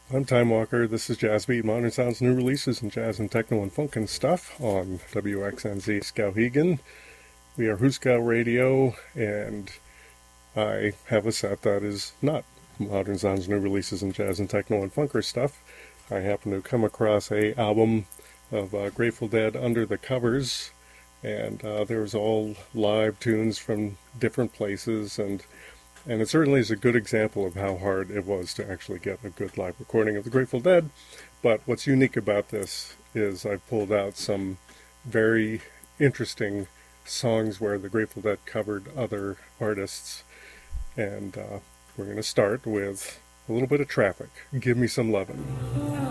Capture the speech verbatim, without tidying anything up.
I'm Time Walker. This is Jazz Beat, Modern Sounds, new releases in jazz and techno and funk and stuff on W X N Z Skowhegan. We are Huskow Radio, and I have a set that is not Modern Sounds, new releases in jazz and techno and funker stuff. I happen to come across a album of uh, Grateful Dead, Under the Covers, and uh, there's all live tunes from different places, and And it certainly is a good example of how hard it was to actually get a good live recording of the Grateful Dead. But what's unique about this is I've pulled out some very interesting songs where the Grateful Dead covered other artists. And uh, we're going to start with a little bit of Traffic. Give Me Some Lovin'.